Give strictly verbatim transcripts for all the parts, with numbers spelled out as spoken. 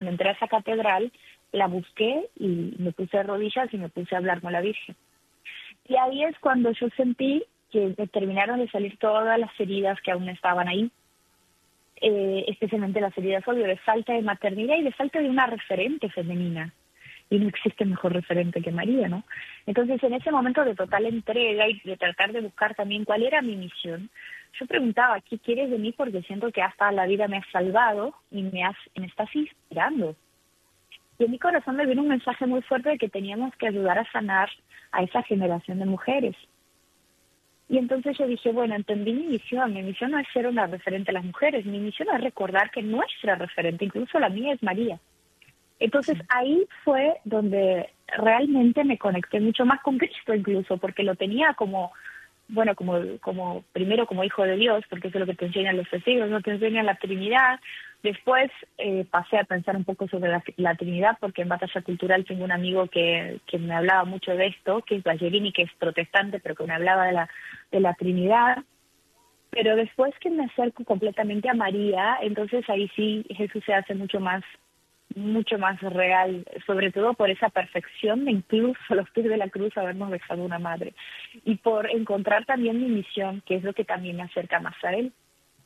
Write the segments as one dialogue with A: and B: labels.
A: cuando entré a esa catedral, la busqué y me puse de rodillas y me puse a hablar con la Virgen. Y ahí es cuando yo sentí que me terminaron de salir todas las heridas que aún estaban ahí, eh, especialmente las heridas, obvio, de falta de maternidad y de falta de una referente femenina. Y no existe mejor referente que María, ¿no? Entonces, en ese momento de total entrega y de tratar de buscar también cuál era mi misión, yo preguntaba, ¿qué quieres de mí? Porque siento que hasta la vida me has salvado y me, has, me estás inspirando. Y en mi corazón me vino un mensaje muy fuerte de que teníamos que ayudar a sanar a esa generación de mujeres. Y entonces yo dije, bueno, entendí mi misión. Mi misión no es ser una referente a las mujeres. Mi misión es recordar que nuestra referente, incluso la mía, es María. Entonces ahí fue donde realmente me conecté mucho más con Cristo incluso, porque lo tenía como, bueno, como como primero como hijo de Dios, porque eso es lo que te enseñan los testigos, no te enseñan la Trinidad. Después eh, pasé a pensar un poco sobre la, la Trinidad, porque en Batalla Cultural tengo un amigo que, que me hablaba mucho de esto, que es Ballerini, que es protestante, pero que me hablaba de la, de la Trinidad. Pero después que me acerco completamente a María, entonces ahí sí Jesús se hace mucho más mucho más real, sobre todo por esa perfección de incluso a los pies de la cruz habernos dejado una madre, y por encontrar también mi misión, que es lo que también me acerca más a Él.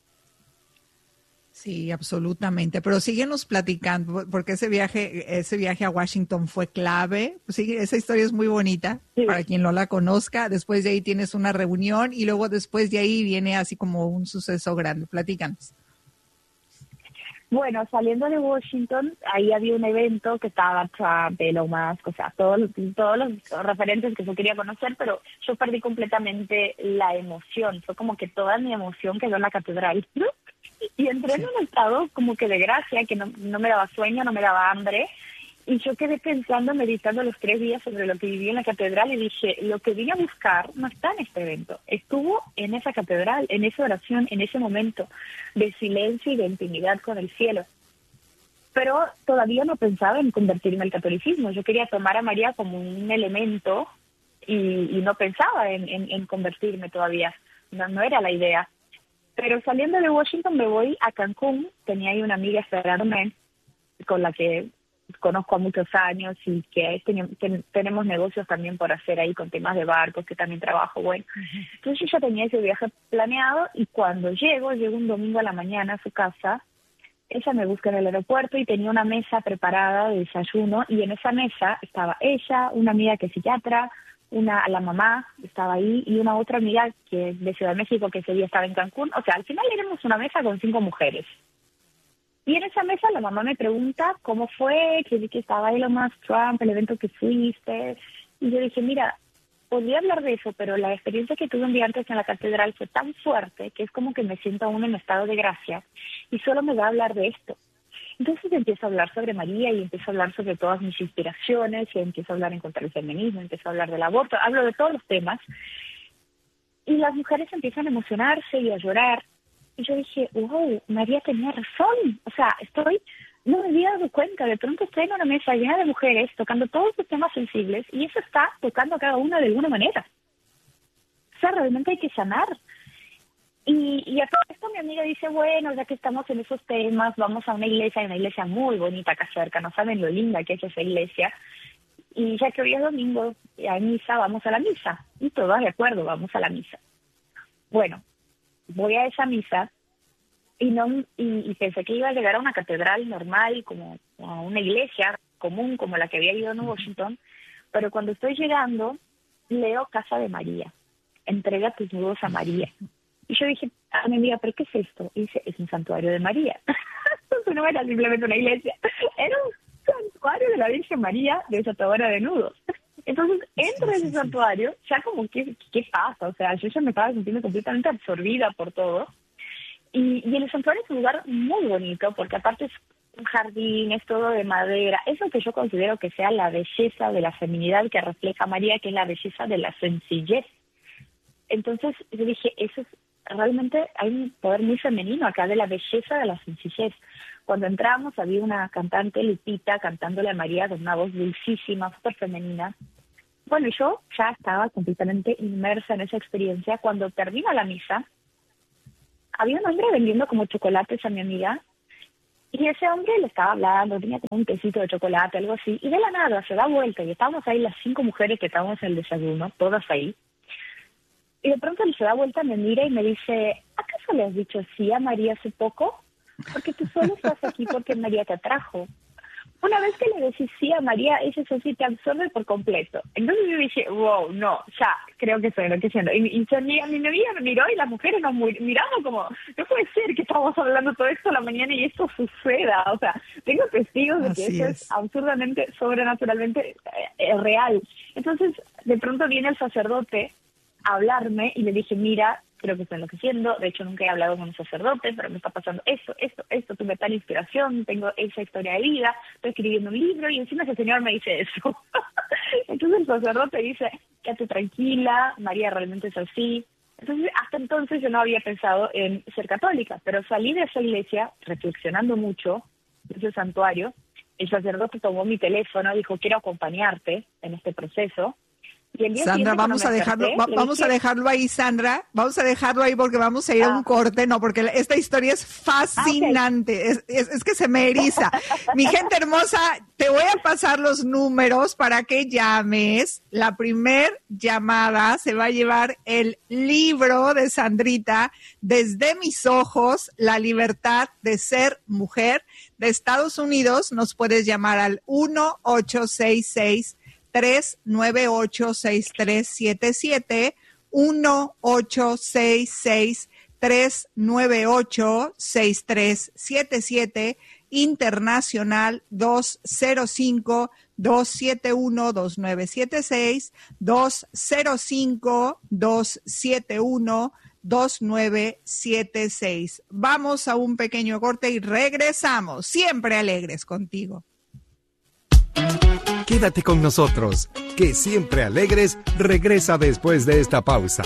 B: Sí, absolutamente. Pero síguenos platicando, porque ese viaje, ese viaje a Washington fue clave. Sí, esa historia es muy bonita, sí, para quien no la conozca. Después de ahí tienes una reunión y luego después de ahí viene así como un suceso grande. Platícanos.
A: Bueno, saliendo de Washington, ahí había un evento que estaba Trump, Elon Musk, o sea, todos, todos los referentes que yo quería conocer, pero yo perdí completamente la emoción. Fue como que toda mi emoción quedó en la catedral, ¿no? Y entré en un estado como que de gracia, que no, no me daba sueño, no me daba hambre. Y yo quedé pensando, meditando los tres días sobre lo que viví en la catedral y dije, lo que vine a buscar no está en este evento, estuvo en esa catedral, en esa oración, en ese momento de silencio y de intimidad con el cielo. Pero todavía no pensaba en convertirme al catolicismo, yo quería tomar a María como un elemento y, y no pensaba en, en, en convertirme todavía, no, no era la idea. Pero saliendo de Washington me voy a Cancún, tenía ahí una amiga esperándome con la que conozco a muchos años y que ten, ten, tenemos negocios también por hacer ahí con temas de barcos, que también trabajo, bueno. Uh-huh. Entonces yo ya tenía ese viaje planeado y cuando llego, llego un domingo a la mañana a su casa, ella me busca en el aeropuerto y tenía una mesa preparada de desayuno y en esa mesa estaba ella, una amiga que es psiquiatra, una la mamá estaba ahí y una otra amiga que de Ciudad de México que ese día estaba en Cancún. O sea, al final éramos una mesa con cinco mujeres. Y en esa mesa la mamá me pregunta cómo fue, que vi que estaba Elon Musk, Trump, el evento que fuiste. Y yo dije, mira, podría hablar de eso, pero la experiencia que tuve un día antes en la catedral fue tan fuerte que es como que me siento aún en estado de gracia y solo me va a hablar de esto. Entonces empiezo a hablar sobre María y empiezo a hablar sobre todas mis inspiraciones y empiezo a hablar en contra del feminismo, empiezo a hablar del aborto, hablo de todos los temas. Y las mujeres empiezan a emocionarse y a llorar. Y yo dije, wow, María tenía razón. O sea, estoy, no me había dado cuenta. De pronto estoy en una mesa llena de mujeres tocando todos los temas sensibles y eso está tocando a cada una de alguna manera. O sea, realmente hay que sanar. Y, y a todo esto mi amiga dice, bueno, ya que estamos en esos temas, vamos a una iglesia, hay una iglesia muy bonita acá cerca, no saben lo linda que es esa iglesia. Y ya que hoy es domingo, hay misa, vamos a la misa. Y todas de acuerdo, vamos a la misa. Bueno, voy a esa misa y no y, y pensé que iba a llegar a una catedral normal, como a una iglesia común, como la que había ido en Washington, pero cuando estoy llegando, leo Casa de María, entrega tus nudos a María. Y yo dije a mi amiga, ¿pero qué es esto? Y dice, es un santuario de María. Entonces no era simplemente una iglesia, era un santuario de la Virgen María, desatadora de nudos. Entonces entro en ese santuario, ya como, ¿qué, ¿qué pasa? O sea, yo ya me estaba sintiendo completamente absorbida por todo. Y, y el santuario es un lugar muy bonito, porque aparte es un jardín, es todo de madera. Es lo que yo considero que sea la belleza de la feminidad que refleja María, que es la belleza de la sencillez. Entonces yo dije, eso es, realmente hay un poder muy femenino acá, de la belleza de la sencillez. Cuando entramos había una cantante, Lupita, cantándole a María con una voz dulcísima, súper femenina. Bueno, yo ya estaba completamente inmersa en esa experiencia. Cuando termina la misa, había un hombre vendiendo como chocolates a mi amiga Y ese hombre le estaba hablando, tenía como un tecito de chocolate, algo así, y de la nada se da vuelta, y estábamos ahí las cinco mujeres que estábamos en el desayuno, todas ahí, y de pronto él se da vuelta, me mira y me dice, ¿acaso le has dicho sí a María hace poco? Porque tú solo estás aquí porque María te atrajo. Una vez que le decís sí a María, ella eso sí te absorbe por completo. Entonces yo dije, wow, no, ya, creo que estoy enloqueciendo. Y, y yo, mi, mi novia me miró y las mujeres nos miramos como, no puede ser que estamos hablando todo esto a la mañana y esto suceda. O sea, tengo testigos de que
B: Así
A: eso
B: es.
A: es absurdamente, sobrenaturalmente eh, eh, real. Entonces, de pronto viene el sacerdote a hablarme y le dije, mira, creo que estoy enloqueciendo, de hecho nunca he hablado con un sacerdote, pero me está pasando esto, esto, esto, tuve tal inspiración, tengo esa historia de vida, estoy escribiendo un libro y encima ese señor me dice eso. Entonces el sacerdote dice, quédate tranquila, María realmente es así. Entonces hasta entonces yo no había pensado en ser católica, pero salí de esa iglesia reflexionando mucho, de ese santuario, el sacerdote tomó mi teléfono, dijo, quiero acompañarte en este proceso.
B: Sandra, vamos a dejarlo, desperté, va, vamos dije, a dejarlo ahí, Sandra, vamos a dejarlo ahí porque vamos a ir ah. a un corte, no, porque esta historia es fascinante, ah, okay. es, es, es que se me eriza. Mi gente hermosa, te voy a pasar los números para que llames. La primer llamada se va a llevar el libro de Sandrita, Desde mis ojos, la libertad de ser mujer, de Estados Unidos. Nos puedes llamar al uno ocho seis seis, tres nueve ocho, seis tres siete siete, uno ocho seis seis, tres nueve ocho, seis tres siete siete, internacional dos cero cinco, dos siete uno, dos nueve siete seis, dos cero cinco, dos siete uno, dos nueve siete seis. Vamos a un pequeño corte y regresamos, siempre alegres contigo.
C: Quédate con nosotros, que Siempre Alegres regresa después de esta pausa.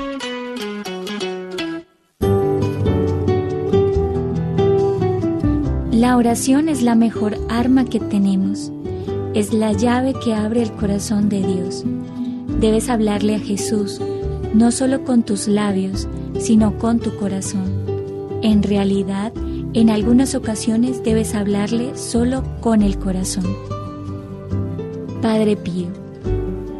D: La oración es la mejor arma que tenemos. Es la llave que abre el corazón de Dios. Debes hablarle a Jesús, no solo con tus labios, sino con tu corazón. En realidad, en algunas ocasiones debes hablarle solo con el corazón. Padre Pío,